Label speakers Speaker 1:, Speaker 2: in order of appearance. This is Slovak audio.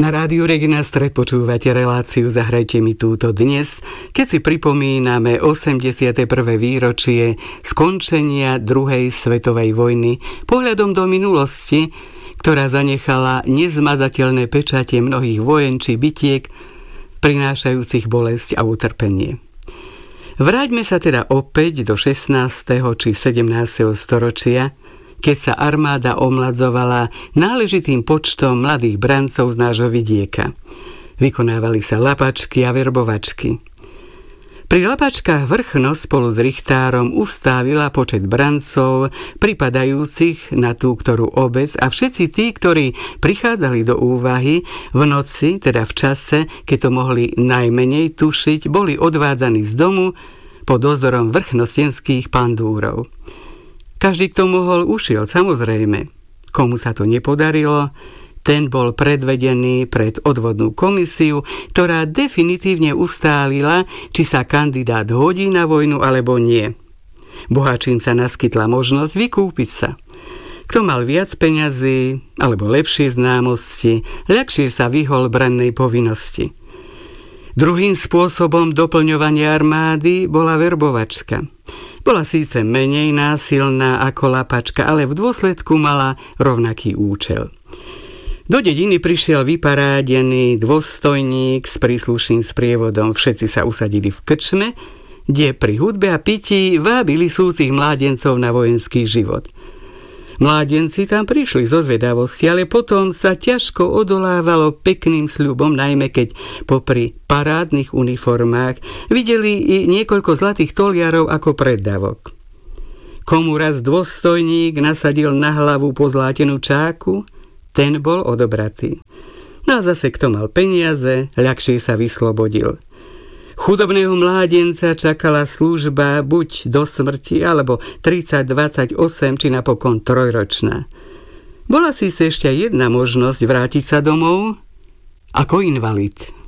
Speaker 1: Na rádiu Regina Stred počúvate reláciu Zahrajte mi túto dnes, keď si pripomíname 81. výročie skončenia druhej svetovej vojny pohľadom do minulosti, ktorá zanechala nezmazateľné pečate mnohých vojen či bitiek, prinášajúcich bolesť a utrpenie. Vráťme sa teda opäť do 16. či 17. storočia, keď sa armáda omladzovala náležitým počtom mladých brancov z nášho vidieka. Vykonávali sa lapačky a verbovačky. Pri lapačkách vrchnosť spolu s richtárom ustálila počet brancov pripadajúcich na tú ktorú obec a všetci tí, ktorí prichádzali do úvahy v noci, teda v čase, keď to mohli najmenej tušiť, boli odvádzaní z domu pod dozorom vrchnostenských pandúrov. Každý, kto mohol, ušiel, samozrejme. Komu sa to nepodarilo, ten bol predvedený pred odvodnú komisiu, ktorá definitívne ustálila, či sa kandidát hodí na vojnu alebo nie. Boháčim sa naskytla možnosť vykúpiť sa. Kto mal viac peňazí alebo lepšie známosti, ľahšie sa vyhol brannej povinnosti. Druhým spôsobom doplňovania armády bola verbovačka. Bola síce menej násilná ako lapačka, ale v dôsledku mala rovnaký účel. Do dediny prišiel vyparádený dôstojník s príslušným sprievodom. Všetci sa usadili v krčme, kde pri hudbe a pití vábili súcich mládencov na vojenský život. Mládenci tam prišli zo zvedavosti, ale potom sa ťažko odolávalo pekným sľubom, najmä keď popri parádnych uniformách videli i niekoľko zlatých toliarov ako preddavok. Komu raz dôstojník nasadil na hlavu pozlátenú čáku, ten bol odobratý. No a zase kto mal peniaze, ľahšie sa vyslobodil. Chudobného mládenca čakala služba buď do smrti, alebo 30-28, či napokon 3-ročná. Bola síce ešte jedna možnosť vrátiť sa domov ako invalid.